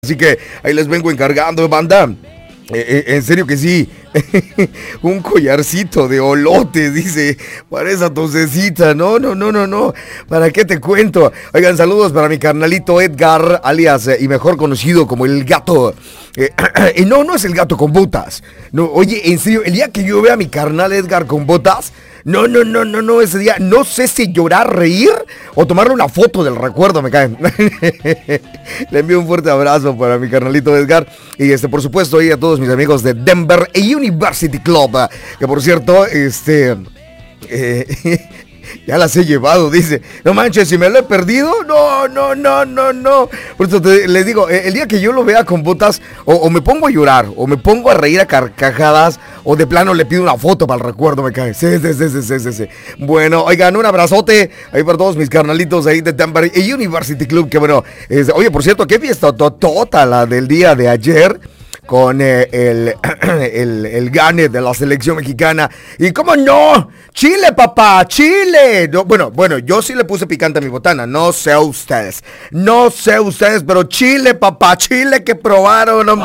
Así que ahí les vengo encargando, banda. En serio que sí. Un collarcito de olotes, dice, para esa tosecita. No. ¿Para qué te cuento? Oigan, saludos para mi carnalito Edgar, alias y mejor conocido como el gato. No es el gato con botas. No, oye, en serio, el día que yo vea a mi carnal Edgar con botas, no, ese día, no sé si llorar, reír o tomarle una foto del recuerdo, me caen. Le envío un fuerte abrazo para mi carnalito Edgar y por supuesto, y a todos mis amigos de Denver University Club, que por cierto, ya las he llevado, dice. No manches, si me lo he perdido. No. Por eso les digo, el día que yo lo vea con botas, o me pongo a llorar, o me pongo a reír a carcajadas, o de plano le pido una foto para el recuerdo, me cae. Sí. Bueno, oigan, un abrazote ahí para todos mis carnalitos ahí de Denver University Club, que bueno, oye, por cierto, qué fiesta tota la del día de ayer, con el gane de la selección mexicana. Y cómo no, Chile, papá, Chile. No, bueno, yo sí le puse picante a mi botana, no sé ustedes, pero Chile, papá, Chile que probaron.